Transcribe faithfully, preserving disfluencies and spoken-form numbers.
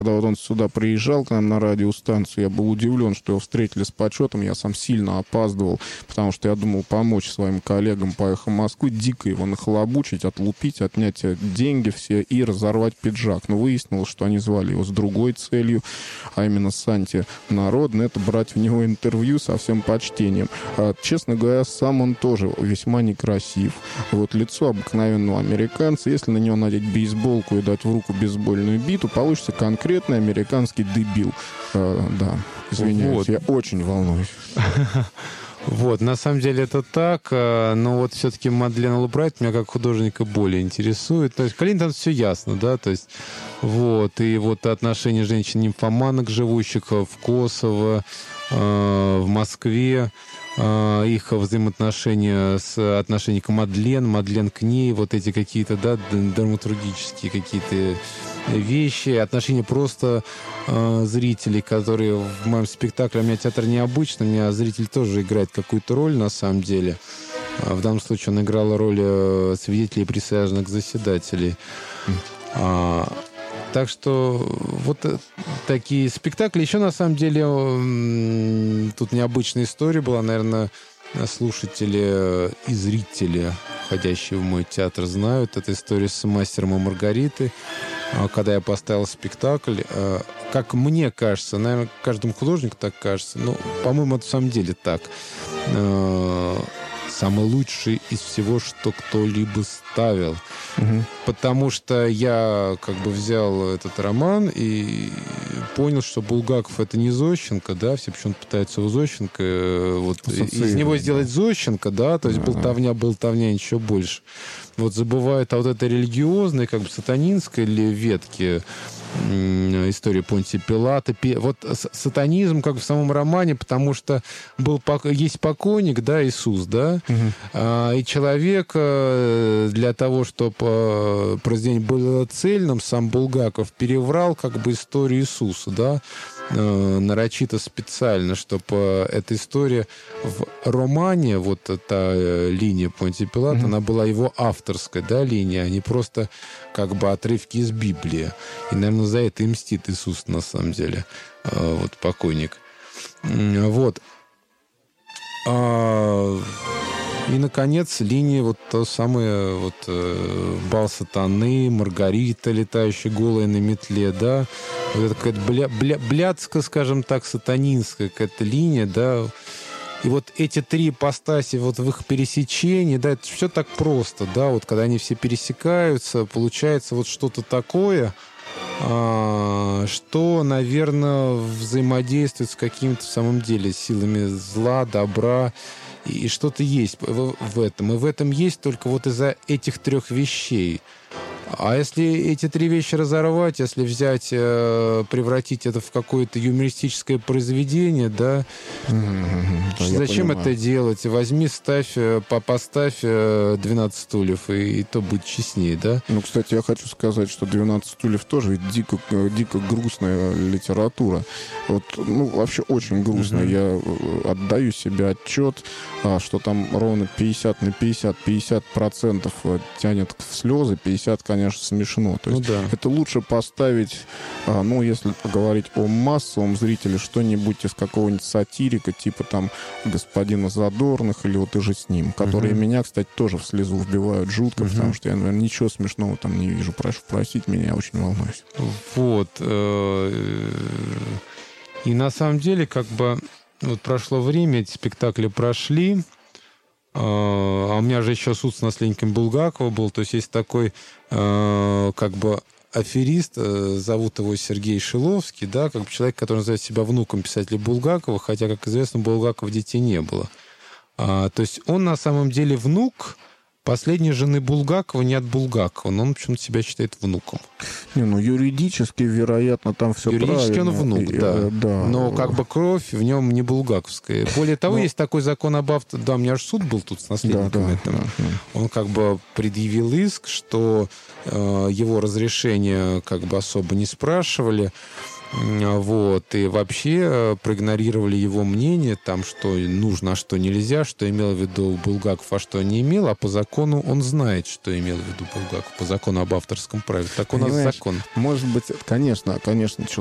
Когда вот он сюда приезжал к нам на радиостанцию, я был удивлен, что его встретили с почетом. Я сам сильно опаздывал, потому что я думал помочь своим коллегам по «Эхо Москвы», дико его нахлобучить, отлупить, отнять деньги все и разорвать пиджак. Но выяснилось, что они звали его с другой целью, а именно с антинародной. Это брать в него интервью со всем почтением. А, честно говоря, сам он тоже весьма некрасив. Вот лицо обыкновенного американца. Если на него надеть бейсболку и дать в руку бейсбольную биту, получится конкретно американский дебил. А, да, извиняюсь, вот. Я очень волнуюсь. Вот, на самом деле это так, но вот все-таки Мадлен Олбрайт меня как художника более интересует. То есть Клинтон все ясно, да, то есть вот, и вот отношения женщин-нимфоманок, живущих в Косово, в Москве, их взаимоотношения с отношением к Мадлен, Мадлен к ней, вот эти какие-то, да, драматургические какие-то вещи, отношения просто э, зрителей, которые в моем спектакле, у меня театр необычный, у меня зритель тоже играет какую-то роль на самом деле. В данном случае он играл роль э, свидетелей и присяжных заседателей. А, так что вот такие спектакли. Еще на самом деле э, тут необычная история была, наверное, слушатели и зрители, ходящие в мой театр, знают. Это история с «Мастером и Маргаритой». Когда я поставил спектакль, как мне кажется, наверное, каждому художнику так кажется, но, по-моему, это в самом деле так. Самый лучший из всего, что кто-либо ставил. Угу. Потому что я как бы взял этот роман и понял, что Булгаков — это не Зощенко, да, все почему-то пытаются у Зощенко вот, из него сделать Зощенко, да, то есть ага. болтовня, болтовня, ничего больше. Вот забывают о вот этой религиозной, как бы сатанинской или ветке история Понтия Пилата. Вот сатанизм как бы в самом романе, потому что был, есть покойник, да, Иисус, да, угу. и человек для того, чтобы произведение было цельным, сам Булгаков переврал как бы историю Иисуса, да, нарочито специально, чтобы эта история в романе, вот эта линия Понтия Пилата, mm-hmm. она была его авторская, да, линия, а не просто как бы отрывки из Библии. И, наверное, за это и мстит Иисус, на самом деле, вот покойник. Вот. И, наконец, линия вот то самое вот э, бал сатаны, Маргарита, летающая голая на метле, да, вот это какая-то бля, бля, блядская, скажем так, сатанинская какая-то линия, да, и вот эти три ипостаси вот в их пересечении, да, это все так просто, да, вот когда они все пересекаются, получается вот что-то такое, а, что, наверное, взаимодействует с какими-то в самом деле силами зла, добра. И что-то есть в, в этом. И в этом есть только вот из-за этих трех вещей. А если эти три вещи разорвать, если взять, э, превратить это в какое-то юмористическое произведение, да, mm-hmm. зачем это делать? Возьми, ставь, поставь двенадцать стульев, и, и то будет честнее, да? Ну, кстати, я хочу сказать, что двенадцать стульев тоже дико, дико грустная литература. Вот, ну, вообще очень грустная. Mm-hmm. Я отдаю себе отчет, что там ровно пятьдесят на пятьдесят, пятьдесят процентов тянет в слезы, пятьдесят, конечно, смешно. То есть ну, да. это лучше поставить, ну, если говорить о массовом зрителе, что-нибудь из какого-нибудь сатирика, типа там господина Задорных или вот «И же с ним», которые uh-huh. меня, кстати, тоже в слезу вбивают жутко, uh-huh. потому что я, наверное, ничего смешного там не вижу. Прошу простить меня, я очень волнуюсь. Вот. И на самом деле, как бы, вот прошло время, эти спектакли прошли. А у меня же еще суд с наследником Булгакова был. То есть есть такой как бы аферист, зовут его Сергей Шиловский, да, как бы человек, который называет себя внуком писателя Булгакова, хотя, как известно, у Булгакова детей не было. А, то есть он на самом деле внук последней жены Булгакова, не от Булгакова, но он почему-то себя считает внуком. Не, ну юридически, вероятно, там все правильно. Юридически он внук, и, да. да. Но как бы кровь в нем не булгаковская. Более того, но... есть такой закон об авто... Да, у меня аж суд был тут с наследником да, этого. Да, да. Он как бы предъявил иск, что э, его разрешение как бы особо не спрашивали. Вот, и вообще проигнорировали его мнение, там, что нужно, а что нельзя, что имел в виду Булгаков, а что не имел, а по закону он знает, что имел в виду Булгаков, по закону об авторском праве. Так у нас Понимаешь, закон. Может быть, конечно, конечно,